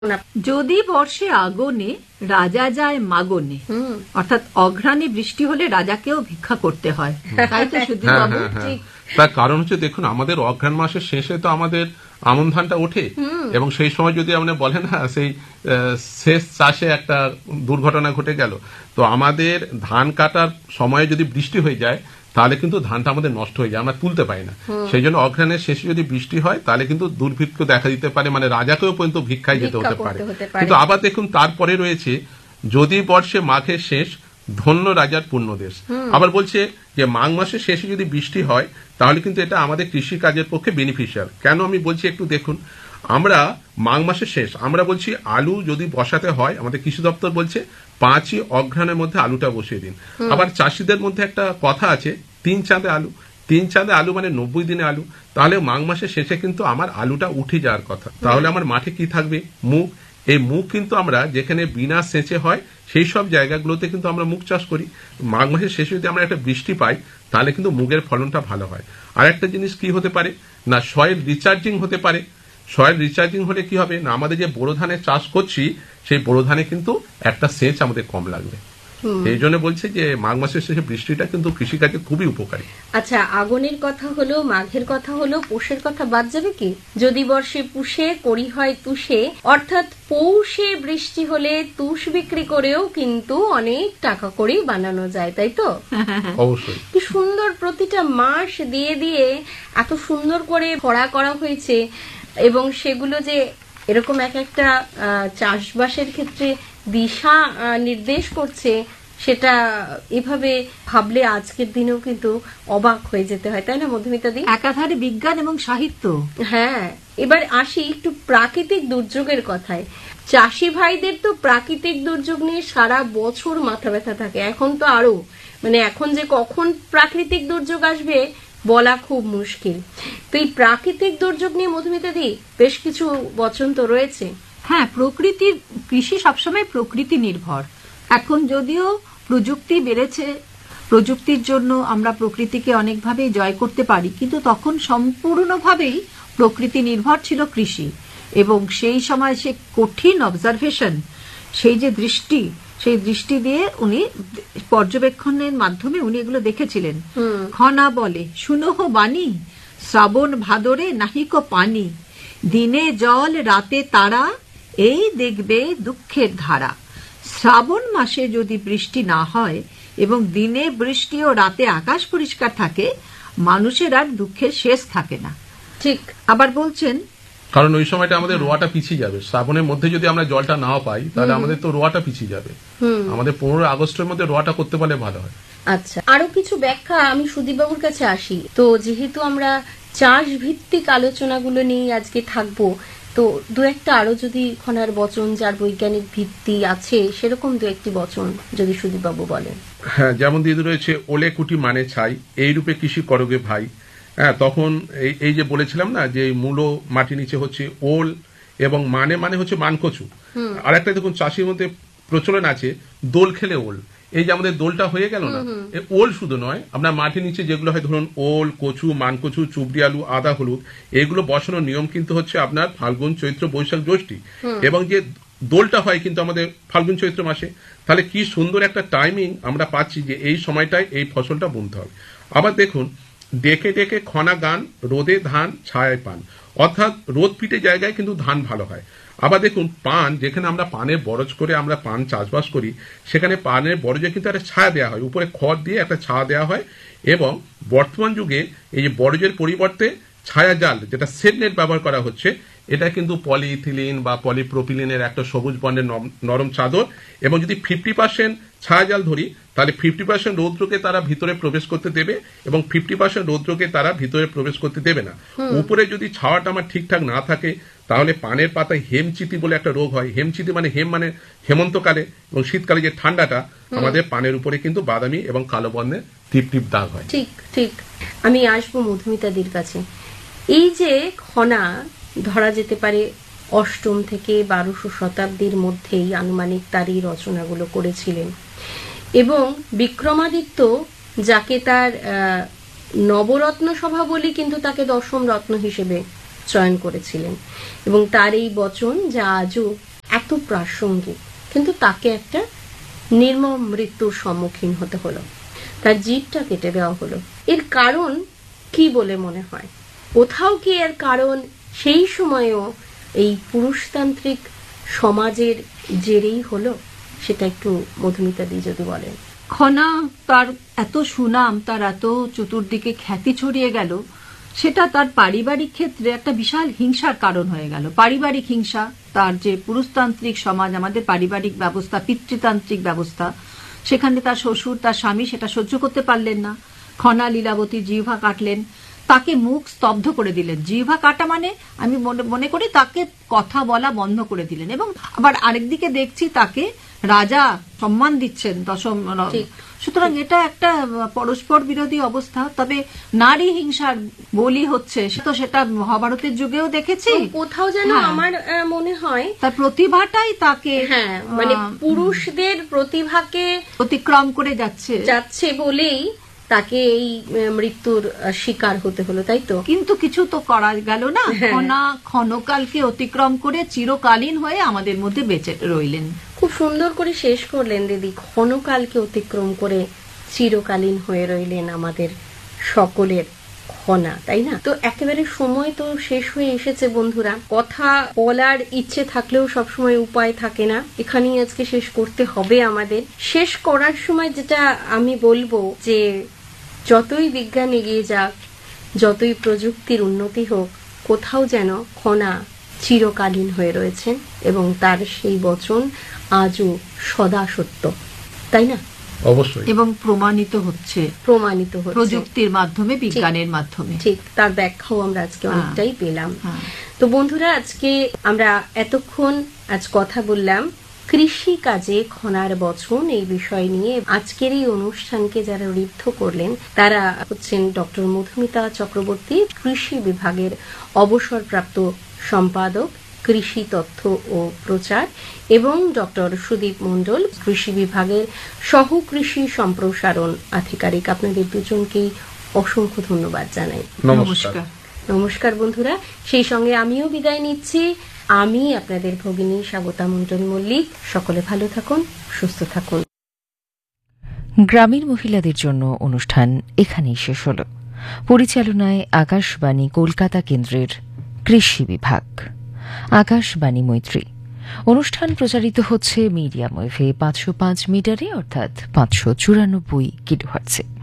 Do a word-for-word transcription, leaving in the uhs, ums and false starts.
যদি বর্ষে আগনে রাজা যায় মাগনে, অর্থাৎ অঘ্রাণে বৃষ্টি হলে রাজাকেও ভিক্ষা করতে হয়, তাই তো শুধু বাবু? তার কারণ হচ্ছে দেখুন, আমাদের অঘ্রাণ মাসের শেষে তো আমাদের আমন ধানটা ওঠে, এবং সেই সময় যদি আপনি বলেন না সেই শেষ চাষে একটা দুর্ঘটনা ঘটে গেল, তো আমাদের ধান কাটার সময়ে যদি বৃষ্টি হয়ে যায় তাহলে কিন্তু ধানটা আমাদের নষ্ট হয়ে যায়, আমরা তুলতে পারি না। সেই জন্য অঘ্রাণের শেষে যদি বৃষ্টি হয় তাহলে কিন্তু দুর্ভিক্ষ দেখা দিতে পারে, মানে রাজাকেও পর্যন্ত ভিক্ষায় যেতে হতে পারে। কিন্তু আবার দেখুন তারপরে রয়েছে যদি বর্ষে মাঘের শেষ ধন্য রাজার পুণ্যদেশ। আবার বলছে যে মাঘ মাসের শেষে যদি বৃষ্টি হয় তাহলে কিন্তু এটা আমাদের কৃষি কাজের পক্ষে বেনিফিশিয়াল। কেন আমি বলছি একটু দেখুন, আমরা মাঘ মাসের শেষ আমরা বলছি আলু যদি বসাতে হয়, আমাদের কৃষি দপ্তর বলছে পাঁচই অঘ্রাণের মধ্যে আলুটা বসিয়ে দিন। আবার চাষিদের মধ্যে একটা কথা আছে তিন চাঁদে আলু, তিন চাঁদে আলু মানে নব্বই দিনে আলু। তাহলে মাঘ মাসের শেষে কিন্তু আমার আলুটা উঠে যাওয়ার কথা, তাহলে আমার মাঠে কি থাকবে? মুগ। এই মুগ কিন্তু আমরা যেখানে বিনা সেচে হয় সেই সব জায়গাগুলোতে কিন্তু আমরা মুগ চাষ করি। মাঘ মাসের শেষে যদি আমরা একটা বৃষ্টি পাই তাহলে কিন্তু মুগের ফলনটা ভালো হয়। আর একটা জিনিস কি হতে পারে না, সয়েল রিচার্জিং হতে পারে। সয়েল রিচার্জিং হলে কি হবে না, আমাদের যে বোরো ধানের চাষ করছি সেই বোরো ধানে কিন্তু একটা সেচ আমাদের কম লাগবে। এই জন্য বলছে যে মাঘ মাসের শেষে বৃষ্টিটা কিন্তু কৃষিকাজে খুবই উপকারী। আচ্ছা, আগুনের কথা হলো, মাঘের কথা হলো, পৌষের কথা বাদ যাবে কি? যদি বর্ষে পুষে করি হয় তুষে, অর্থাৎ পৌষে বৃষ্টি হলে তুষ বিক্রি করেও কিন্তু অনেক টাকা করি বানানো যায়, তাই তো? অবশ্যই। কি সুন্দর প্রতিটা মাস দিয়ে দিয়ে এত সুন্দর করে ভরা করা হয়েছে, এবং সেগুলো যে এরকম এক একটা চাষবাসের ক্ষেত্রে দিশা নির্দেশ করছে, সেটা এভাবে ভাবলে আজকের দিনেও কিন্তু অবাক হয়ে যেতে হয়, তাই না মধুমিতা দি? একাধারে বিজ্ঞান এবং সাহিত্য। হ্যাঁ, এবার আসি একটু প্রাকৃতিক দুর্যোগের কথায়। চাষি ভাইদের তো প্রাকৃতিক দুর্যোগ নিয়ে সারা বছর মাথা ব্যথা থাকে। এখন তো আরো, মানে এখন যে কখন প্রাকৃতিক দুর্যোগ আসবে বলা খুব মুশকিল। তো এই প্রাকৃতিক দুর্যোগ নিয়ে মধুমিতা দি বেশ কিছু বচন তো রয়েছে। হ্যাঁ, প্রকৃতির কৃষি সবসময় প্রকৃতি নির্ভর। এখন যদিও প্রযুক্তি বেড়েছে, প্রযুক্তির জন্য আমরা প্রকৃতিকে অনেকভাবেই জয় করতে পারি, কিন্তু তখন সম্পূর্ণভাবেই প্রকৃতি নির্ভর ছিল কৃষি। এবং সেই সময় সে কঠিন অবজারভেশন, সেই যে দৃষ্টি, সেই দৃষ্টি দিয়ে উনি পর্যবেক্ষণের মাধ্যমে উনি এগুলো দেখেছিলেন। খনা বলে শুনহ বাণী, শ্রাবণ ভাদরে নাহিক পানি, দিনে জল রাতে তারা, এই দেখবে দুঃখের ধারা। শ্রাবণ মাসে যদি বৃষ্টি না হয় এবং দিনে বৃষ্টি ও রাতে আকাশ পরিষ্কার থাকে, মানুষের আর দুঃখের শেষ থাকে না। ঠিক। আবার বলছেন কারণ ওই সময়টা আমাদের রোয়াটা পিছিয়ে যাবে। শ্রাবণের মধ্যে যদি আমরা জলটা নাও পাই তাহলে আমাদের তো রোয়াটা পিছিয়ে যাবে। আমাদের পনেরোই আগস্টের মধ্যে রোয়াটা করতে পারলে ভালো হয়। আচ্ছা, আরো কিছু ব্যাখ্যা আমি সুদীপবাবুর কাছে আসি। তো যেহেতু আমরা চাষ ভিত্তিক আলোচনাগুলো নিয়ে আজকে থাকবো, তো দু একটা আরো যদি খনার বচন যার বৈজ্ঞানিক ভিত্তি আছে সেরকম দু একটি বচন যদি সুদীপবাবু বলেন। হ্যাঁ, যেমন দিদি রয়েছে ওলে কুটি মানে ছাই, এই রূপে কৃষি করোগে ভাই। হ্যাঁ, তখন এই এই যে বলেছিলাম না যে মূলো মাটি নিচে হচ্ছে ওল, এবং মানে মানে হচ্ছে মানকচু। আর একটা দেখুন চাষির মধ্যে প্রচলন আছে দোল খেলে ওল। এই যে আমাদের দোলটা হয়ে গেল না, ওল শুধু নয়, আপনার মাটির নিচে যেগুলো হয় ধরুন ওল, কচু, মানকচু, চুবড়ি আলু, আদা, হলুদ, এগুলো বসানোর নিয়ম কিন্তু হচ্ছে আপনার ফাল্গুন, চৈত্র, বৈশাখ, জ্যৈষ্ঠী। এবং যে দোলটা হয় কিন্তু আমাদের ফাল্গুন চৈত্র মাসে। তাহলে কি সুন্দর একটা টাইমিং আমরা পাচ্ছি যে এই সময়টায় এই ফসলটা বুনতে হবে। আবার দেখুন ডেকে ডেকে খনা গান, রোদে ধান ছায়ায় পান, অর্থাৎ রোদ পিটে জায়গায় কিন্তু ধান ভালো হয়। আবার দেখুন পান, যেখানে আমরা পানের বরজ করে আমরা পান চাষবাস করি, সেখানে পানের বরজে কিন্তু একটা ছায়া দেওয়া হয়, উপরে খড় দিয়ে একটা ছায়া দেওয়া হয়। এবং বর্তমান যুগে এই যে বরজের পরিবর্তে ছায়া জাল, যেটা সেট নেট ব্যবহার করা হচ্ছে, এটা কিন্তু পলিইথিলিন বা পলিপ্রোপিলিনের একটা সবুজ বর্ণের নরম চাদর। এবং যদি ফিফটি পার্সেন্ট ছায়া জাল ধরি তাহলে ফিফটি পার্সেন্ট রৌদ্রকে তারা ভিতরে প্রবেশ করতে দেবে এবং ফিফটি পার্সেন্ট রৌদ্রকে তারা ভিতরে প্রবেশ করতে দেবে না। উপরে যদি ছাওয়াটা আমার ঠিকঠাক না থাকে তাহলে পানের পাতায় হেমচিতি বলে একটা রোগ হয়। হেমচিতি মানে হেম মানে হেমন্তকালে, এবং শীতকালে যে ঠান্ডাটা আমাদের পানের উপরে কিন্তু বাদামি এবং কালো বর্ণের টিপ টিপ দাগ হয়। ঠিক ঠিক। আমি আসবো মধুমিতাদির কাছে। এই যে খনা ধরা যেতে পারে অষ্টম থেকে বারোশো শতাব্দীর মধ্যেই আনুমানিক তার এই রচনাগুলো করেছিলেন, এবং বিক্রমাদিত্য যাকে তার নবরত্ন সভা বলি কিন্তু তাকে দশম রত্ন হিসেবে চয়ন করেছিলেন, এবং তার এই বচন যা আজও এত প্রাসঙ্গিক, কিন্তু তাকে একটা নির্মম মৃত্যুর সম্মুখীন হতে হলো, তার জিভটা কেটে দেওয়া হলো। এর কারণ কি বলে মনে হয়? কোথাও কি এর কারণ সেই সময়েও এই পুরুষতান্ত্রিক সমাজের জেরেই হলো? সেটা একটু মধুমিতা দি যদি বলেন। খনা তার এত সুনাম, তার এত চতুর্দিকে খ্যাতি ছড়িয়ে গেল, সেটা তার পারিবারিক ক্ষেত্রে একটা বিশাল হিংসার কারণ হয়ে গেল। পারিবারিক হিংসা, তার যে পুরুষতান্ত্রিক সমাজ, আমাদের পারিবারিক ব্যবস্থা, পিতৃতান্ত্রিক ব্যবস্থা, সেখানে তার শ্বশুর, তার স্বামী সেটা সহ্য করতে পারলেন না। খনা লীলাবতী জিহ্বা কাটলেন, তাকে মুখ স্তব্ধ করে দিলেন। জিহ্বা কাটা মানে আমি মনে মনে করি তাকে কথা বলা বন্ধ করে দিলেন। এবং আবার আরেকদিকে দেখছি তাকে রাজা সম্মান দিচ্ছেন দশম। সুতরাং এটা একটা পরস্পর বিরোধী অবস্থা। তবে নারী হিংসার বলি হচ্ছে, সে তো সেটা মহাভারতের যুগেও দেখেছি। কোথাও যেন আমার মনে হয় তার প্রতিভাটাই তাকে, হ্যাঁ, মানে পুরুষদের প্রতিভাকে অতিক্রম করে যাচ্ছে যাচ্ছে বলেই তাকে এই মৃত্যুর শিকার হতে হলো, তাই তো? কিন্তু কিছু তো করা গেল না। খনা ক্ষণকালকে অতিক্রম করে চিরকালীন হয়ে আমাদের মধ্যে বেঁচে রইলেন। খুব সুন্দর করে শেষ করলেন দিদি, ক্ষণকালকে অতিক্রম করে চিরকালীন হয়ে রইলেন আমাদের সকলের খনা, তাই না? তো একেবারে সময় তো শেষ হয়ে এসেছে বন্ধুরা। কথা বলার ইচ্ছে থাকলেও সবসময় উপায় থাকে না, এখানেই আজকে শেষ করতে হবে আমাদের। শেষ করার সময় যেটা আমি বলবো যে যতই বিজ্ঞান এগিয়ে যাক, যতই প্রযুক্তির উন্নতি হোক, কোথাও যেন খনা চিরকালীন হয়ে রয়েছেন এবং তার সেই বচন আজও সদা সত্য, তাই না? অবশ্যই। এবং প্রমাণিত হচ্ছে, প্রমাণিত হচ্ছে প্রযুক্তির মাধ্যমে, বিজ্ঞানের মাধ্যমে। ঠিক, তার ব্যাখ্যাও আমরা আজকে অনেকটাই পেলাম। তো বন্ধুরা, আজকে আমরা এতক্ষণ আজ কথা বললাম কৃষি কাজে খনার বচন এই বিষয় নিয়ে। আজকের এই অনুষ্ঠানকে যারা ঋদ্ধ করলেন তারা হচ্ছেন ডক্টর মধুমিতা চক্রবর্তী, কৃষি বিভাগের অবসরপ্রাপ্ত সম্পাদক, কৃষি তথ্য ও প্রচার, এবং ডক্টর সুদীপ মণ্ডল, কৃষি বিভাগের সহ কৃষি সম্প্রসারণ আধিকারিক। আপনাদের দুজনকেই অসংখ্য ধন্যবাদ জানাই। নমস্কার। নমস্কার বন্ধুরা, সেই সঙ্গে আমিও বিদায় নিচ্ছি। আমি আপনাদের ভগিনী স্বাগতা মণ্ডল মল্লিক। সকলে ভালো থাকুন, সুস্থ থাকুন। গ্রামীণ মহিলাদের জন্য অনুষ্ঠান এখানেই শেষ হল। পরিচালনায় আকাশবাণী কলকাতা কেন্দ্রের কৃষি বিভাগ। আকাশবাণী মৈত্রী। অনুষ্ঠান প্রচারিত হচ্ছে মিডিয়াম ওয়েভে পাঁচশো পাঁচ মিটারে, অর্থাৎ পাঁচশো চুরানব্বই কিলোহার্টজে।